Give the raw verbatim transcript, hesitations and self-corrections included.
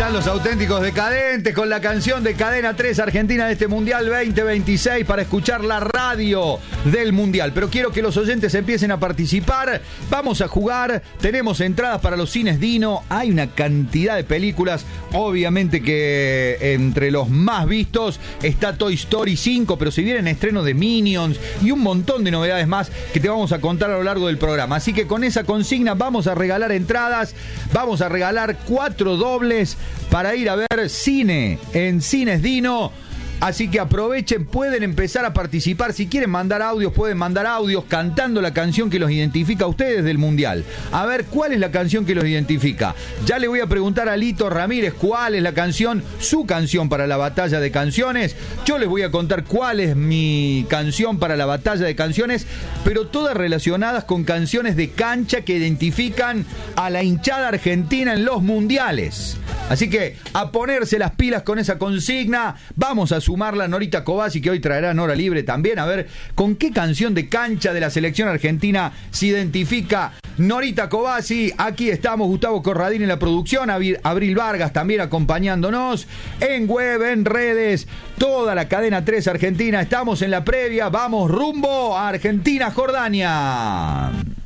están los auténticos decadentes con la canción de Cadena tres Argentina de este Mundial veinte veintiséis para escuchar la radio del Mundial. Pero quiero que los oyentes empiecen a participar. Vamos a jugar. Tenemos entradas para los cines Dino. Hay una cantidad de películas. Obviamente que entre los más vistos está Toy Story cinco, pero si vienen estrenos de Minions y un montón de novedades más que te vamos a contar a lo largo del programa. Así que con esa consigna vamos a regalar entradas. Vamos a regalar cuatro dobles para ir a ver cine en Cines Dino. Así que aprovechen, pueden empezar a participar. Si quieren mandar audios, pueden mandar audios cantando la canción que los identifica a ustedes del Mundial. A ver, ¿cuál es la canción que los identifica? Ya le voy a preguntar a Lito Ramírez cuál es la canción, su canción para la batalla de canciones. Yo les voy a contar cuál es mi canción para la batalla de canciones, pero todas relacionadas con canciones de cancha que identifican a la hinchada argentina en los mundiales. Así que a ponerse las pilas con esa consigna. Vamos a sumarla a Norita Cobasi, que hoy traerá Nora Libre también. A ver, ¿con qué canción de cancha de la selección argentina se identifica Norita Cobasi? Aquí estamos, Gustavo Corradín en la producción, Abril Vargas también acompañándonos. En web, en redes, toda la cadena tres Argentina. Estamos en la previa, vamos rumbo a Argentina, Jordania.